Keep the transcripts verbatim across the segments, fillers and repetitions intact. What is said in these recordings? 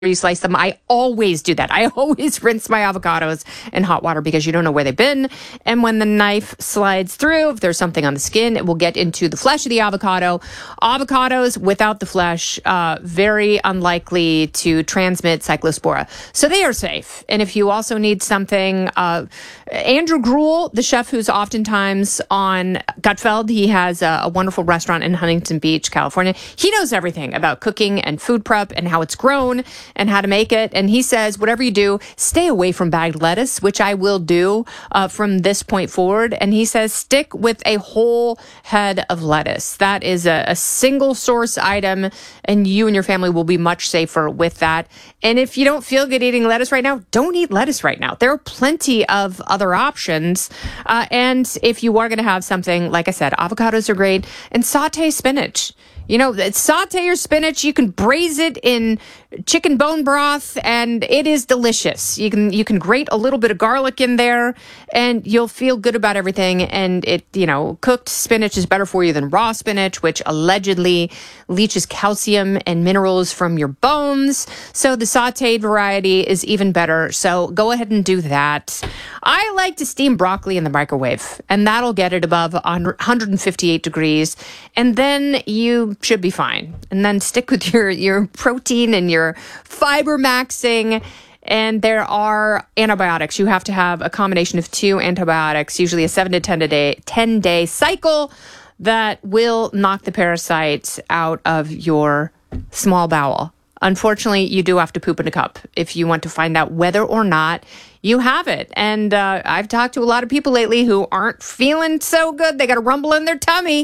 you slice them. I always do that. I always rinse my avocados in hot water because you don't know where they've been. And when the knife slides through, if there's something on the skin, it will get into the flesh of the avocado. Avocados without the flesh, uh, very unlikely to transmit cyclospora. So they are safe. And if you also need something, uh, Andrew Gruel, the chef who's oftentimes on Gutfeld, he has a, a wonderful restaurant in Huntington Beach, California. He knows everything about cooking and food prep and how it's grown and how to make it. And he says, whatever you do, stay away from bagged lettuce, which I will do uh, from this point forward. And he says, stick with a whole head of lettuce. That is a, a single source item, and you and your family will be much safer with that. And if you don't feel good eating lettuce right now, don't eat lettuce right now. There are plenty of other options. Uh, and if you are going to have something, like I said, avocados are great. And saute spinach. You know, saute your spinach. You can braise it in chicken bone broth, and it is delicious. You can you can grate a little bit of garlic in there, and you'll feel good about everything. And it, you know, cooked spinach is better for you than raw spinach, which allegedly leaches calcium and minerals from your bones. So the sauteed variety is even better. So go ahead and do that. I like to steam broccoli in the microwave, and that'll get it above one hundred fifty-eight degrees, and then you should be fine. And then stick with your, your protein and your fiber maxing. And there are antibiotics. You have to have a combination of two antibiotics, usually a seven to ten a day, ten day cycle that will knock the parasites out of your small bowel. Unfortunately, you do have to poop in a cup if you want to find out whether or not you have it. And uh, I've talked to a lot of people lately who aren't feeling so good. They got a rumble in their tummy,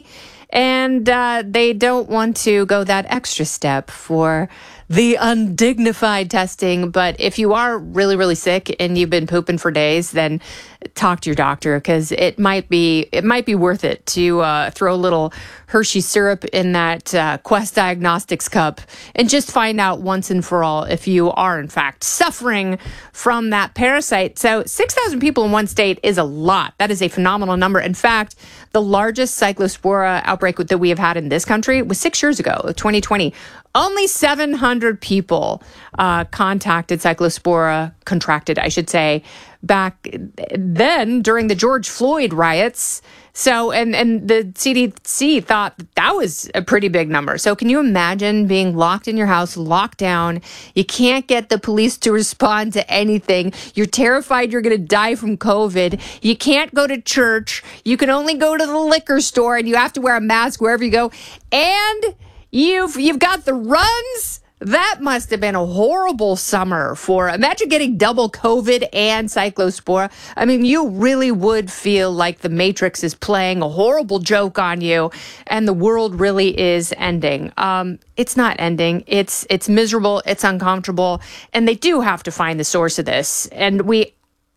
and uh, they don't want to go that extra step for the undignified testing. But if you are really, really sick and you've been pooping for days, then talk to your doctor, because it might be it might be worth it to uh, throw a little Hershey syrup in that uh, Quest Diagnostics cup and just find out once and for all if you are in fact suffering from that parasite. So six thousand people in one state is a lot. That is a phenomenal number. In fact, the largest cyclospora outbreak that we have had in this country was six years ago, twenty twenty. Only seven hundred people uh, contacted cyclospora, contracted, I should say, back then during the George Floyd riots. So, and, and the C D C thought that, that was a pretty big number. So can you imagine being locked in your house, locked down? You can't get the police to respond to anything. You're terrified you're going to die from COVID. You can't go to church. You can only go to the liquor store, and you have to wear a mask wherever you go. And you've, you've got the runs. That must have been a horrible summer for, imagine getting double COVID and cyclospora. I mean, you really would feel like the Matrix is playing a horrible joke on you and the world really is ending. Um, it's not ending. It's, it's miserable. It's uncomfortable. And they do have to find the source of this. And we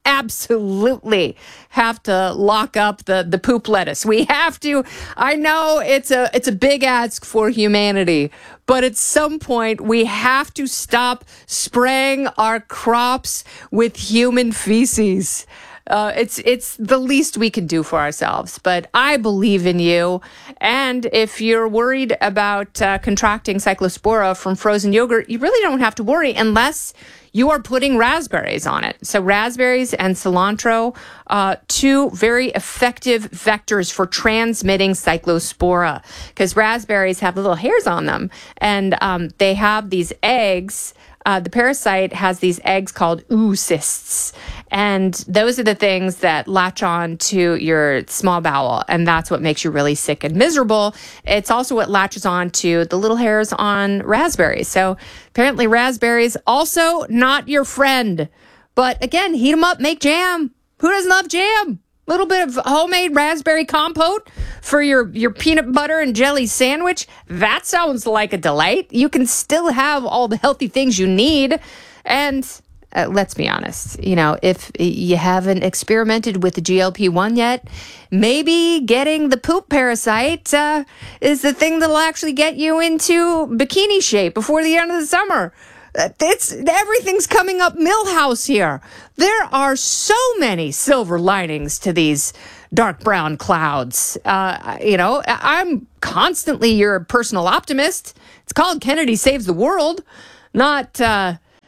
absolutely have to lock up the, the poop lettuce. We have to. I know it's a it's a big ask for humanity, but at some point we have to stop spraying our crops with human feces. Uh, it's it's the least we can do for ourselves, but I believe in you. And if you're worried about uh, contracting cyclospora from frozen yogurt, you really don't have to worry unless you are putting raspberries on it. So raspberries and cilantro, uh, two very effective vectors for transmitting cyclospora, because raspberries have little hairs on them, and um, they have these eggs. Uh, the parasite has these eggs called oocysts, and those are the things that latch on to your small bowel, and that's what makes you really sick and miserable. It's also what latches on to the little hairs on raspberries. So apparently raspberries also not your friend. But again, heat them up, make jam. Who doesn't love jam? A little bit of homemade raspberry compote for your, your peanut butter and jelly sandwich. That sounds like a delight. You can still have all the healthy things you need. And uh, let's be honest, you know, if you haven't experimented with the G L P one yet, maybe getting the poop parasite uh, is the thing that'll actually get you into bikini shape before the end of the summer. It's everything's coming up Millhouse here. There are so many silver linings to these dark brown clouds. Uh, you know, I'm constantly your personal optimist. It's called Kennedy Saves the World, not uh,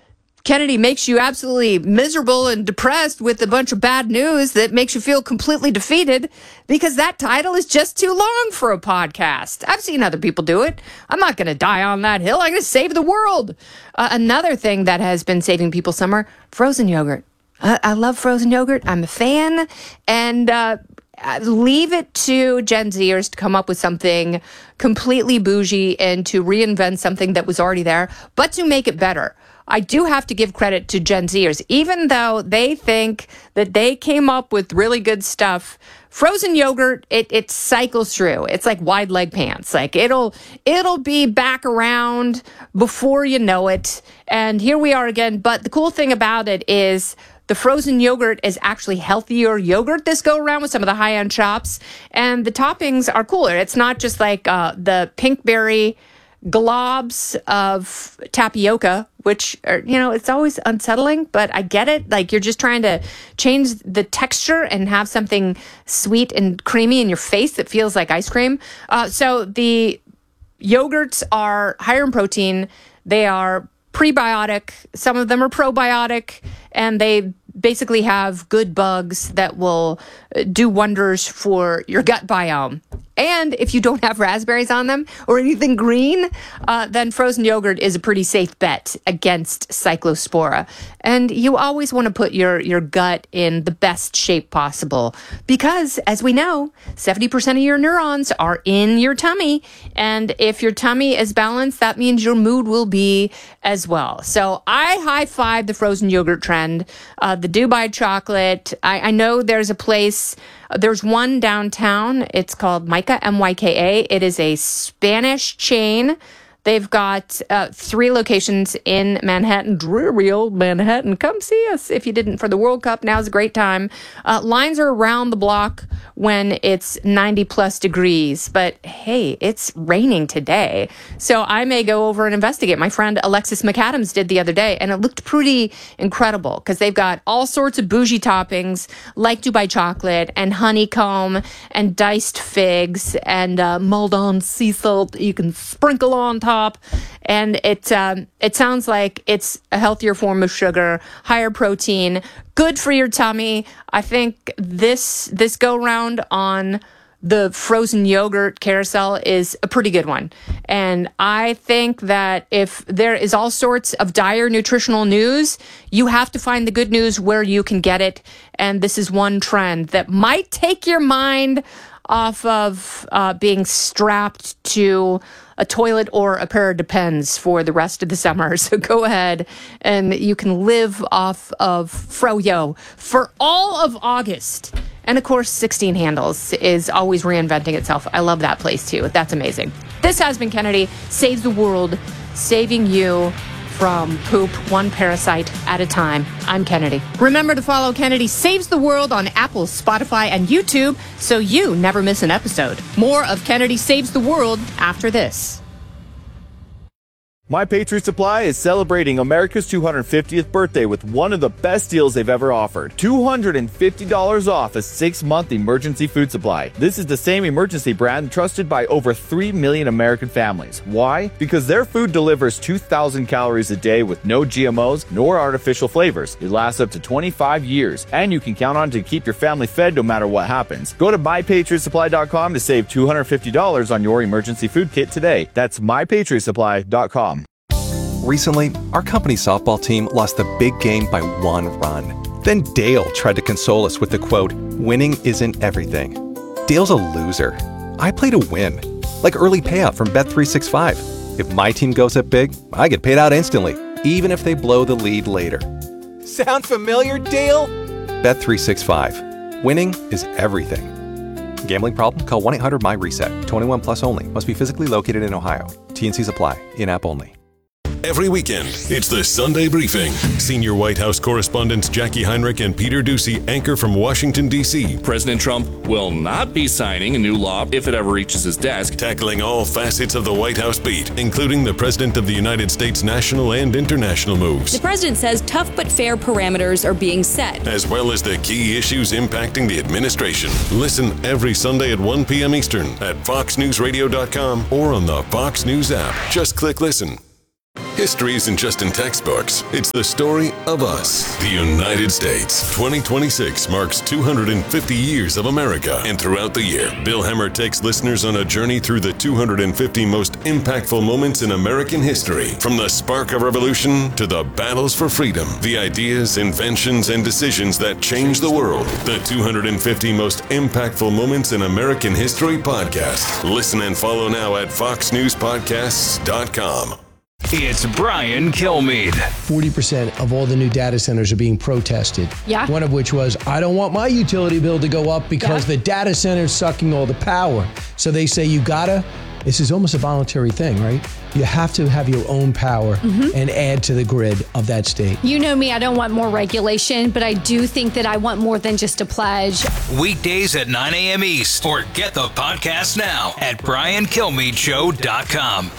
Kennedy makes you absolutely miserable and depressed with a bunch of bad news that makes you feel completely defeated because that title is just too long for a podcast. I've seen other people do it. I'm not going to die on that hill. I'm going to save the world. Uh, another thing that has been saving people summer, frozen yogurt. Uh, I love frozen yogurt. I'm a fan. And uh, leave it to Gen Zers to come up with something completely bougie and to reinvent something that was already there, but to make it better. I do have to give credit to Gen Zers. Even though they think that they came up with really good stuff, frozen yogurt, it, it cycles through. It's like wide leg pants. Like it'll it'll be back around before you know it. And here we are again. But the cool thing about it is the frozen yogurt is actually healthier yogurt this go around with some of the high-end shops. And the toppings are cooler. It's not just like uh, the pinkberry globs of tapioca, which are, you know, it's always unsettling, but I get it. Like you're just trying to change the texture and have something sweet and creamy in your face that feels like ice cream. Uh, so the yogurts are higher in protein. They are prebiotic. Some of them are probiotic, and they basically have good bugs that will do wonders for your gut biome. And if you don't have raspberries on them or anything green, uh, then frozen yogurt is a pretty safe bet against cyclospora. And you always want to put your, your gut in the best shape possible because, as we know, seventy percent of your neurons are in your tummy. And if your tummy is balanced, that means your mood will be as well. So I high-five the frozen yogurt trend, uh, the Dubai chocolate. I, I know there's a place... There's one downtown. It's called Myka, M Y K A. It is a Spanish chain. They've got uh, three locations in Manhattan, dreary old Manhattan. Come see us if you didn't for the World Cup. Now's a great time. Uh, lines are around the block when it's ninety plus degrees. But hey, it's raining today. So I may go over and investigate. My friend Alexis McAdams did the other day, and it looked pretty incredible because they've got all sorts of bougie toppings like Dubai chocolate and honeycomb and diced figs and uh, mulled on sea salt you can sprinkle on top. And it um, it sounds like it's a healthier form of sugar, higher protein, good for your tummy. I think this this go round on the frozen yogurt carousel is a pretty good one. And I think that if there is all sorts of dire nutritional news, you have to find the good news where you can get it. And this is one trend that might take your mind off of uh, being strapped to a toilet or a pair of Depends for the rest of the summer. So go ahead and you can live off of Froyo for all of August. And of course, sixteen Handles is always reinventing itself. I love that place too. That's amazing. This has been Kennedy Saves the World, saving you from poop one parasite at a time. I'm Kennedy. Remember to follow Kennedy Saves the World on Apple, Spotify, and YouTube so you never miss an episode. More of Kennedy Saves the World after this. My Patriot Supply is celebrating America's two hundred fiftieth birthday with one of the best deals they've ever offered. two hundred fifty dollars off a six-month emergency food supply. This is the same emergency brand trusted by over three million American families. Why? Because their food delivers two thousand calories a day with no G M Os nor artificial flavors. It lasts up to twenty-five years, and you can count on it to keep your family fed no matter what happens. Go to my patriot supply dot com to save two hundred fifty dollars on your emergency food kit today. That's my patriot supply dot com. Recently, our company's softball team lost the big game by one run. Then Dale tried to console us with the quote, "Winning isn't everything." Dale's a loser. I play to win. Like early payout from Bet three sixty-five. If my team goes up big, I get paid out instantly, even if they blow the lead later. Sound familiar, Dale? Bet three sixty-five. Winning is everything. Gambling problem? Call one eight hundred my reset. twenty-one plus only. Must be physically located in Ohio. T and Cs apply. In-app only. Every weekend, it's the Sunday Briefing. Senior White House correspondents Jackie Heinrich and Peter Doocy anchor from Washington, D C President Trump will not be signing a new law if it ever reaches his desk. Tackling all facets of the White House beat, including the President of the United States national and international moves. The president says tough but fair parameters are being set, as well as the key issues impacting the administration. Listen every Sunday at one p.m. Eastern at fox news radio dot com or on the Fox News app. Just click listen. History isn't just in textbooks. It's the story of us, the United States. twenty twenty-six marks two hundred fifty years of America. And throughout the year, Bill Hemmer takes listeners on a journey through the two hundred fifty most impactful moments in American history. From the spark of revolution to the battles for freedom, the ideas, inventions, and decisions that changed the world. The two hundred fifty most impactful moments in American history podcast. Listen and follow now at fox news podcasts dot com. It's Brian Kilmeade. forty percent of all the new data centers are being protested. Yeah. One of which was, I don't want my utility bill to go up because Yeah. the data center is sucking all the power. So they say you gotta, this is almost a voluntary thing, right? You have to have your own power Mhm. and add to the grid of that state. You know me, I don't want more regulation, but I do think that I want more than just a pledge. Weekdays at nine a.m. East. Or get the podcast now at brian kilmeade show dot com.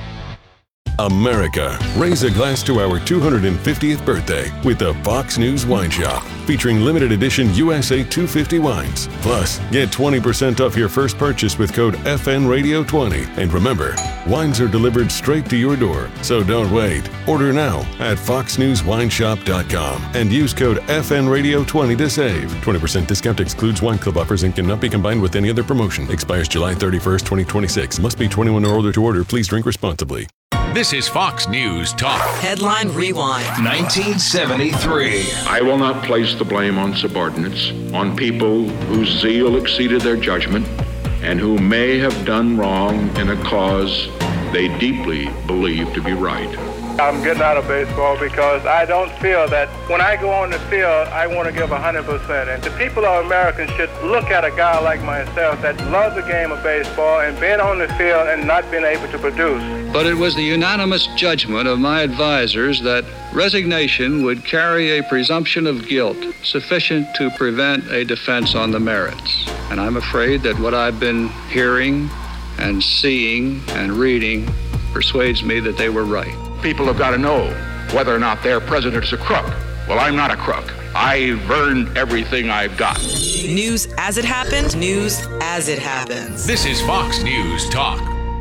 America, raise a glass to our two hundred fiftieth birthday with the Fox News Wine Shop, featuring limited edition U S A two fifty wines. Plus, get twenty percent off your first purchase with code F N Radio twenty. And remember, wines are delivered straight to your door, so don't wait. Order now at fox news wine shop dot com and use code F N Radio twenty to save. twenty percent discount excludes wine club offers and cannot be combined with any other promotion. Expires July thirty-first, twenty twenty-six. Must be twenty-one or older to order. Please drink responsibly. This is Fox News Talk. Headline Rewind. nineteen seventy-three. I will not place the blame on subordinates, on people whose zeal exceeded their judgment, and who may have done wrong in a cause they deeply believe to be right. I'm getting out of baseball because I don't feel that when I go on the field, I want to give one hundred percent. And the people of America should look at a guy like myself that loves the game of baseball and being on the field and not being able to produce. But it was the unanimous judgment of my advisors that resignation would carry a presumption of guilt sufficient to prevent a defense on the merits. And I'm afraid that what I've been hearing and seeing and reading persuades me that they were right. People have got to know whether or not their president's a crook. Well, I'm not a crook. I've earned everything I've got. News as it happened, news as it happens. This is Fox News Talk.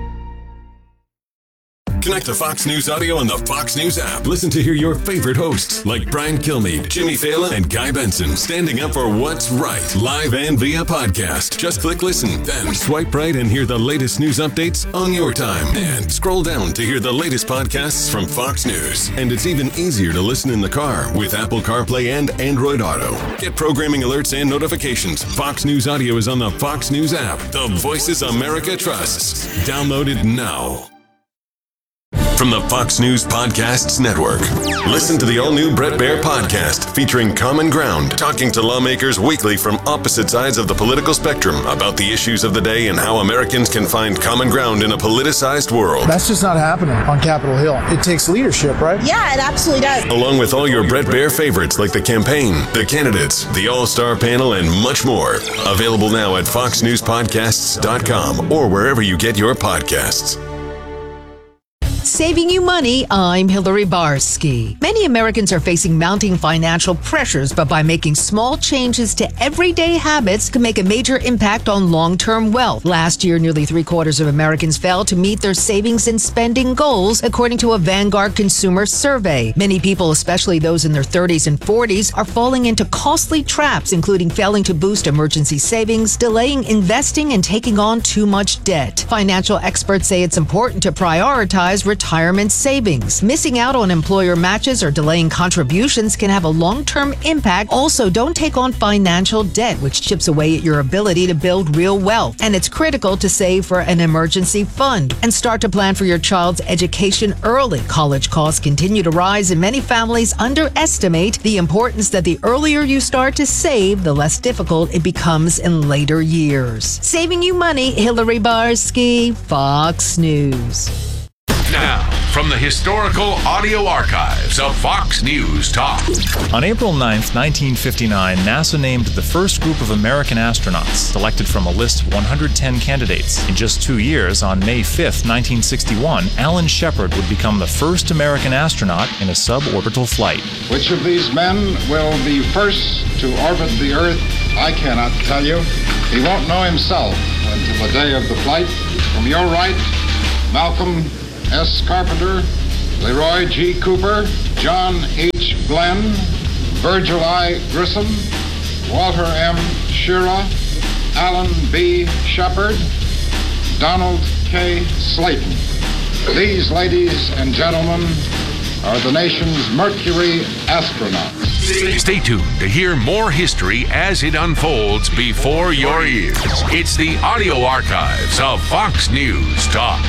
Connect to Fox News Audio on the Fox News app. Listen to hear your favorite hosts like Brian Kilmeade, Jimmy Fallon, and Guy Benson standing up for what's right, live and via podcast. Just click listen, then swipe right and hear the latest news updates on your time. And scroll down to hear the latest podcasts from Fox News. And it's even easier to listen in the car with Apple CarPlay and Android Auto. Get programming alerts and notifications. Fox News Audio is on the Fox News app. The voices America trusts. Download it now. From the Fox News Podcasts Network. Listen to the all-new Bret Baier podcast featuring Common Ground, talking to lawmakers weekly from opposite sides of the political spectrum about the issues of the day and how Americans can find common ground in a politicized world. That's just not happening on Capitol Hill. It takes leadership, right? Yeah, it absolutely does. Along with all your Bret Baier favorites like the campaign, the candidates, the all-star panel, and much more. Available now at fox news podcasts dot com or wherever you get your podcasts. Saving you money, I'm Hillary Barsky. Many Americans are facing mounting financial pressures, but by making small changes to everyday habits can make a major impact on long-term wealth. Last year, nearly three quarters of Americans failed to meet their savings and spending goals, according to a Vanguard consumer survey. Many people, especially those in their thirties and forties, are falling into costly traps, including failing to boost emergency savings, delaying investing, and taking on too much debt. Financial experts say it's important to prioritize retirement savings. Missing out on employer matches or delaying contributions can have a long-term impact. Also, don't take on financial debt, which chips away at your ability to build real wealth. And it's critical to save for an emergency fund and start to plan for your child's education early. College costs continue to rise, and many families underestimate the importance that the earlier you start to save, the less difficult it becomes in later years. Saving you money, Hillary Barsky, Fox News. Now, from the historical audio archives of Fox News Talk. On April ninth, nineteen fifty-nine, NASA named the first group of American astronauts, selected from a list of one hundred ten candidates. In just two years, on May fifth, nineteen sixty-one, Alan Shepard would become the first American astronaut in a suborbital flight. Which of these men will be first to orbit the Earth, I cannot tell you. He won't know himself until the day of the flight. From your right, Malcolm S. Carpenter, Leroy G. Cooper, John H. Glenn, Virgil I. Grissom, Walter M. Shira, Alan B. Shepard, Donald K. Slayton. These, ladies and gentlemen, are the nation's Mercury astronauts. Stay tuned to hear more history as it unfolds before your ears. It's the audio archives of Fox News Talk.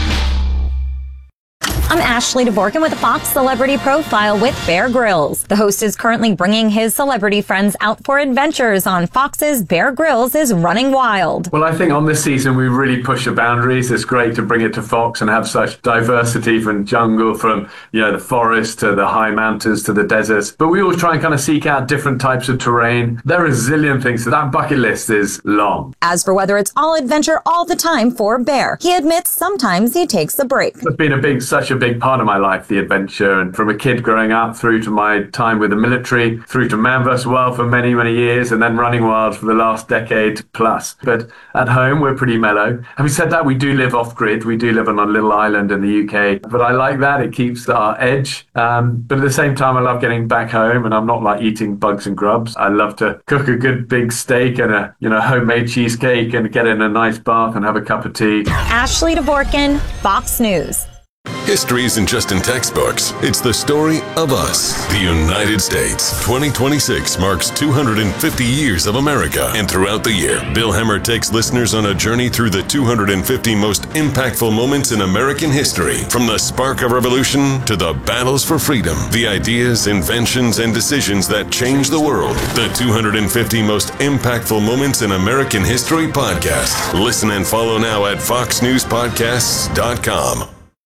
I'm Ashley DeVorkin with a Fox Celebrity Profile with Bear Grylls. The host is currently bringing his celebrity friends out for adventures on Fox's Bear Grylls is Running Wild. Well, I think on this season we really push the boundaries. It's great to bring it to Fox and have such diversity from jungle, from you know the forest to the high mountains to the deserts. But we always try and kind of seek out different types of terrain. There are a zillion things, so that bucket list is long. As for whether it's all adventure all the time for Bear, he admits sometimes he takes a break. It's been a big, such a big part of my life, the adventure, and from a kid growing up through to my time with the military, through to Man versus. Wild for many, many years, and then Running Wild for the last decade plus. But at home, we're pretty mellow. Having said that, we do live off-grid. We do live on a little island in the U K, but I like that. It keeps our edge. Um, but at the same time, I love getting back home, and I'm not like eating bugs and grubs. I love to cook a good big steak and a you know homemade cheesecake and get in a nice bath and have a cup of tea. Ashley DeVorkin, Fox News. History isn't just in textbooks. It's the story of us, the United States. twenty twenty-six marks two hundred fifty years of America. And throughout the year, Bill Hemmer takes listeners on a journey through the two hundred fifty most impactful moments in American history. From the spark of revolution to the battles for freedom, the ideas, inventions, and decisions that changed the world. The two hundred fifty most impactful moments in American history podcast. Listen and follow now at fox news podcasts dot com.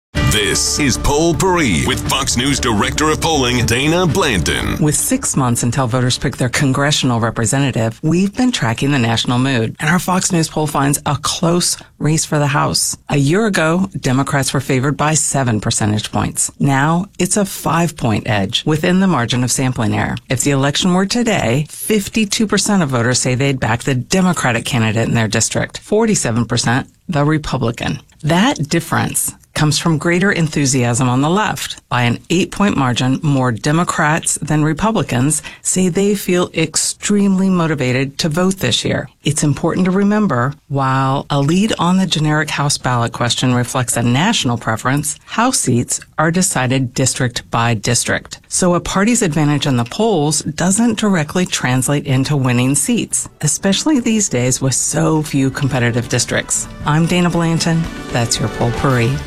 This is Poll Paris with Fox News Director of Polling, Dana Blanton. With six months until voters pick their congressional representative, we've been tracking the national mood, and our Fox News poll finds a close race for the House. A year ago, Democrats were favored by seven percentage points. Now, it's a five-point edge within the margin of sampling error. If the election were today, fifty-two percent of voters say they'd back the Democratic candidate in their district, forty-seven percent the Republican. That difference comes from greater enthusiasm on the left. By an eight-point margin, more Democrats than Republicans say they feel extremely motivated to vote this year. It's important to remember, while a lead on the generic House ballot question reflects a national preference, House seats are decided district by district. So a party's advantage in the polls doesn't directly translate into winning seats, especially these days with so few competitive districts. I'm Dana Blanton. That's your Poll Paris.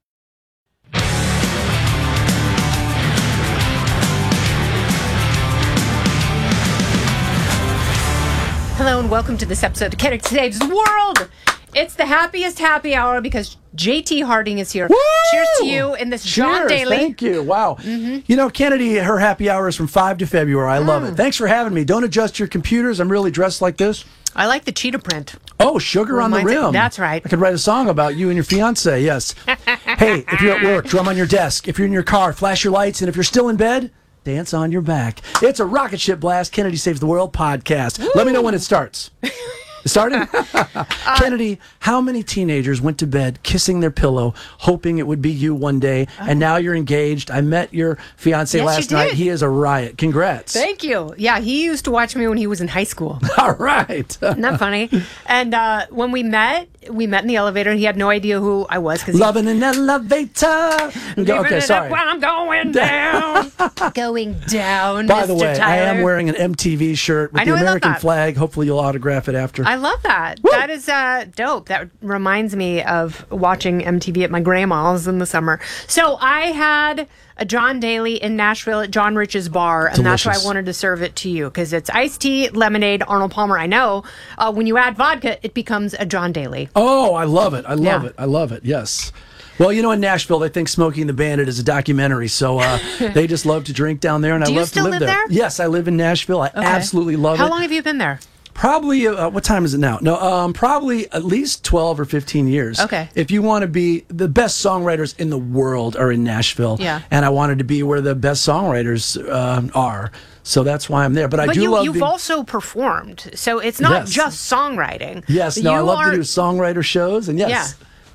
Hello and welcome to this episode of Kennedy Saves the World. It's the happiest happy hour because J T Harding is here. Woo! Cheers to you in this John Cheers, Daly. Thank you. Wow. Mm-hmm. You know, Kennedy, her happy hour is from five to February. I love Mm. it. Thanks for having me. Don't adjust your computers. I'm really dressed like this. I like the cheetah print. Oh, sugar on the Reminds it- rim. that's right. I could write a song about you and your fiance, yes. Hey, if you're at work, drum on your desk. If you're in your car, flash your lights. And if you're still in bed, dance on your back. It's a rocket ship blast, Kennedy Saves the World podcast. Woo! Let me know when it starts. It started? Kennedy, how many teenagers went to bed kissing their pillow, hoping it would be you one day, oh. and now you're engaged? I met your fiance Yes, last you did. night. He is a riot. Congrats. Thank you. Yeah, he used to watch me when he was in high school. All right. Isn't that funny? And uh, when we met, we met in the elevator, and he had no idea who I was. Cause Loving an elevator. Go, okay, sorry. When I'm going down. going down, By Mister the way, Tyler. I am wearing an M T V shirt with I know, the I love American that. flag. Hopefully you'll autograph it after. I love that. Woo! That is uh, dope. That reminds me of watching M T V at my grandma's in the summer. So I had a John Daly in Nashville at John Rich's bar, and Delicious. that's why I wanted to serve it to you, because it's iced tea, lemonade, Arnold Palmer. I know. Uh, when you add vodka, it becomes a John Daly. Oh, I love it. I love Yeah. it. I love it. Yes. Well, you know, in Nashville, they think Smokey and the Bandit is a documentary, so uh, they just love to drink down there, and Do I you love still to live, live there. there? Yes, I live in Nashville. I Okay. absolutely love How it. long have you been there? Probably, uh, what time is it now? No, um, probably at least twelve or fifteen years. Okay. If you want to be, the best songwriters in the world are in Nashville. Yeah. And I wanted to be where the best songwriters uh, are. So that's why I'm there. But I But do you, love you've being- also performed, so it's not Yes. just songwriting. Yes, no, You I love are- to do songwriter shows. And yes,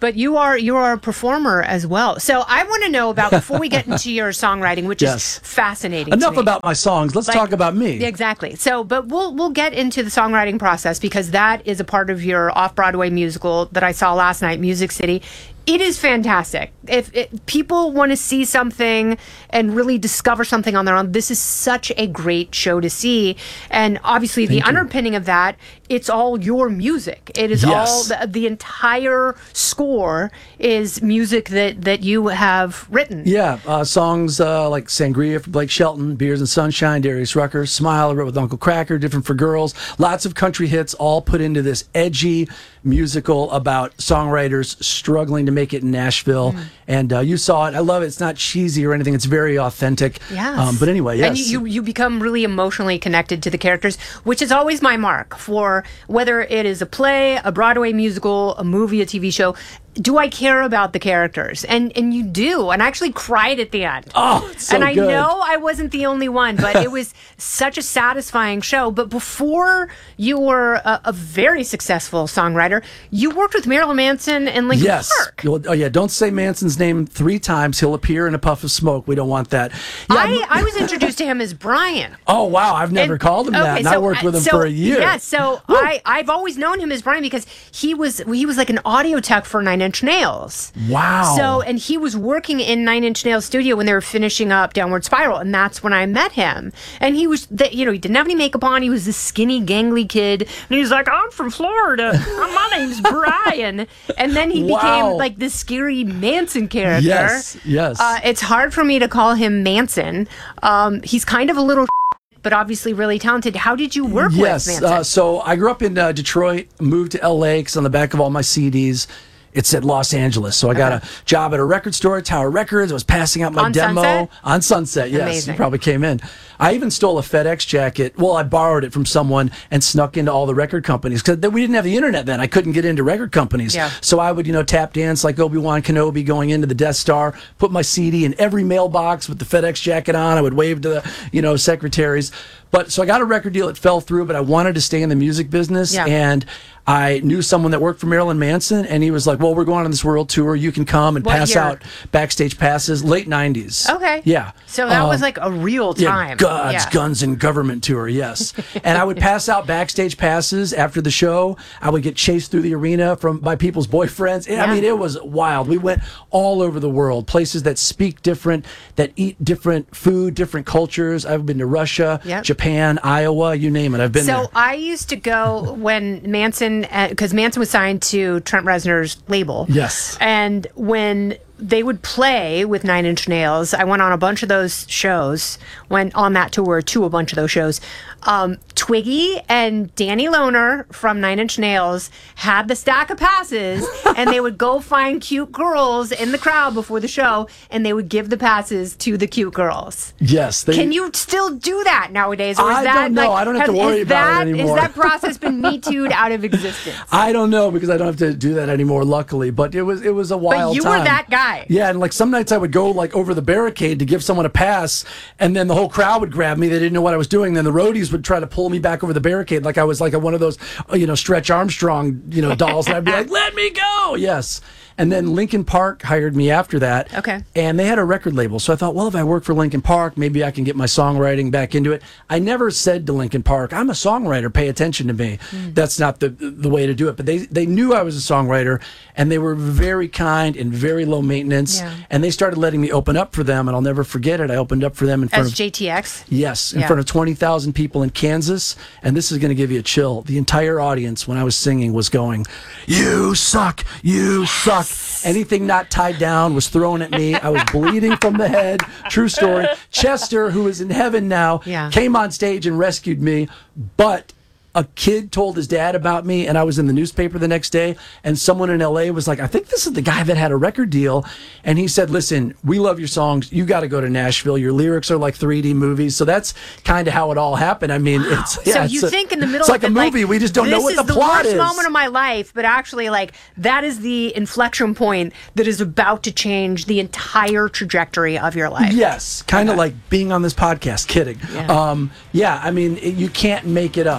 But you are you are a performer as well. So I want to know about, before we get into your songwriting, which Yes. is fascinating. Enough to me. about my songs. Let's Like- talk about me. Exactly. So, but we'll we'll get into the songwriting process, because that is a part of your off-Broadway musical that I saw last night, Music City. It is fantastic. If it, people want to see something and really discover something on their own, this is such a great show to see. And obviously, Thank the you. underpinning of that, it's all your music. It is Yes. all the, the entire score is music that that you have written. Yeah, uh, songs uh, like Sangria for Blake Shelton, Beers and Sunshine, Darius Rucker, Smile, I wrote with Uncle Cracker, Different for Girls, lots of country hits, all put into this edgy musical about songwriters struggling to make it in Nashville. Mm. And uh, you saw it. I love it. It's not cheesy or anything. It's very authentic. Yes. Um, but anyway, yes. And you, you, you become really emotionally connected to the characters, which is always my mark for whether it is a play, a Broadway musical, a movie, a T V show. Do I care about the characters? And and you do. And I actually cried at the end. Oh, it's so And I good. know I wasn't the only one, but it was such a satisfying show. But before you were a, a very successful songwriter, you worked with Marilyn Manson and Linkin yes. Park. You'll- Oh, yeah. Don't say Manson's name three times. He'll appear in a puff of smoke. We don't want that. Yeah, I, I was introduced to him as Brian. oh, wow. I've never And- called him that. okay, And I so worked with him so- for a year. Yeah, so I, I've always known him as Brian because he was he was like an audio tech for Nine Inch Nails. Wow. So, and he was working in Nine Inch Nails studio when they were finishing up Downward Spiral, and that's when I met him. And he was, the, you know, he didn't have any makeup on. He was this skinny, gangly kid, and he's like, "I'm from Florida. My name's Brian." And then he Wow. became like this scary Manson character. Yes, yes. Uh, it's hard for me to call him Manson. Um, he's kind of a little, but obviously really talented. How did you work yes, with Manson? uh, so I grew up in uh, Detroit, moved to L A because on the back of all my C Ds, it said Los Angeles. So I got a job at a record store, Tower Records. I was passing out my On demo. Sunset? On Sunset, yes. Amazing. You probably came in. I even stole a FedEx jacket. Well, I borrowed it from someone and snuck into all the record companies because we didn't have the internet then. I couldn't get into record companies. Yeah. So I would, you know, tap dance like Obi-Wan Kenobi going into the Death Star, put my C D in every mailbox with the FedEx jacket on. I would wave to the, you know, secretaries. But so I got a record deal. It fell through, but I wanted to stay in the music business. Yeah. And I knew someone that worked for Marilyn Manson, and he was like, well, we're going on this world tour. You can come and What pass year? out backstage passes. Late nineties. Okay. Yeah. So that Um, was like a real time. Yeah, God's Yeah. Guns and Government tour, yes. And I would pass out backstage passes after the show. I would get chased through the arena from by people's boyfriends. I Yeah. mean, it was wild. We went all over the world, places that speak different, that eat different food, different cultures. I've been to Russia, Yep. Japan, Iowa, you name it. I've been So there. I used to go when Manson, because Manson was signed to Trent Reznor's label. Yes. And when they would play with Nine Inch Nails, I went on a bunch of those shows, went on that tour to a bunch of those shows. Um, Twiggy and Danny Lohner from Nine Inch Nails had the stack of passes, and they would go find cute girls in the crowd before the show, and they would give the passes to the cute girls. Yes. They, Can you still do that nowadays? Or is I that don't know. like, I don't have to has- worry is about it that, anymore. Has that process been Me Too'd out of existence? I don't know because I don't have to do that anymore, luckily. But it was it was a wild But you time. were that guy. Yeah, and like some nights I would go like over the barricade to give someone a pass, and then the whole crowd would grab me. They didn't know what I was doing. Then the roadies would try to pull me back over the barricade like I was like a, one of those, uh, you know, Stretch Armstrong, you know, dolls. And I'd be like, "Let me go!" Yes. And then Linkin Park hired me after that. Okay. And they had a record label. So I thought, well, if I work for Linkin Park, maybe I can get my songwriting back into it. I never said to Linkin Park, I'm a songwriter, pay attention to me. Mm. That's not the the way to do it. But they, they knew I was a songwriter, and they were very kind and very low maintenance. Yeah. And they started letting me open up for them, and I'll never forget it. I opened up for them in front As of... J T X? Yes, in Yeah. front of twenty thousand people in Kansas. And this is going to give you a chill. The entire audience, when I was singing, was going, "You suck, you suck." Anything not tied down was thrown at me. I was bleeding from the head. True story. Chester, who is in heaven now, Yeah. came on stage and rescued me. But a kid told his dad about me, and I was in the newspaper the next day, and someone in L A was like, I think this is the guy that had a record deal. And he said, listen, we love your songs. You got to go to Nashville. Your lyrics are like three D movies. So that's kind of how it all happened. I mean, it's yeah, so it's you a- think in the middle it's like of a it, movie. we just don't this know what the is the plot worst is. moment of my life, but actually, like, that is the inflection point that is about to change the entire trajectory of your life. Yes, kind of like being on this podcast. Kidding. Yeah. Um, yeah, I mean, it, you can't make it up. And I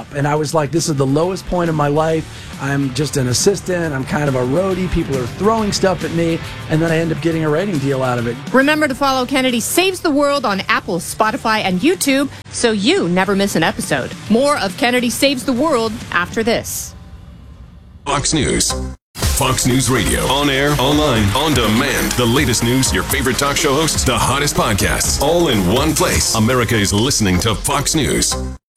was like, this is the lowest point of my life. I'm just an assistant. I'm kind of a roadie. People are throwing stuff at me. And then I end up getting a writing deal out of it. Remember to follow Kennedy Saves the World on Apple, Spotify, and YouTube so you never miss an episode. More of Kennedy Saves the World after this. Fox News. Fox News Radio. On air, online, on demand. The latest news, your favorite talk show hosts, the hottest podcasts, all in one place. America is listening to Fox News.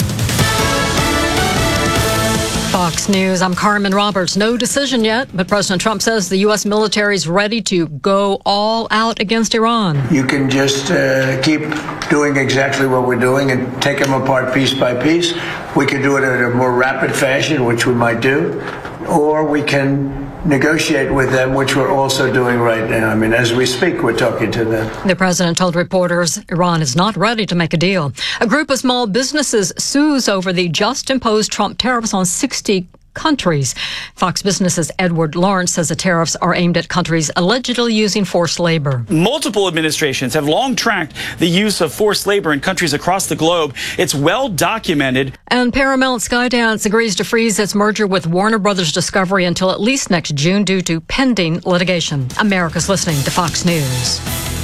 Fox News, I'm Carmen Roberts. No decision yet, but President Trump says the U S military is ready to go all out against Iran. You can just uh, keep doing exactly what we're doing and take them apart piece by piece. We can do it in a more rapid fashion, which we might do, or we can negotiate with them, which we're also doing right now. I mean, as we speak, we're talking to them. The president told reporters Iran is not ready to make a deal. A group of small businesses sues over the just imposed Trump tariffs on sixty countries. Fox Business's Edward Lawrence says the tariffs are aimed at countries allegedly using forced labor. Multiple administrations have long tracked the use of forced labor in countries across the globe. It's well documented. And Paramount Skydance agrees to freeze its merger with Warner Brothers Discovery until at least next June due to pending litigation. America's listening to Fox News.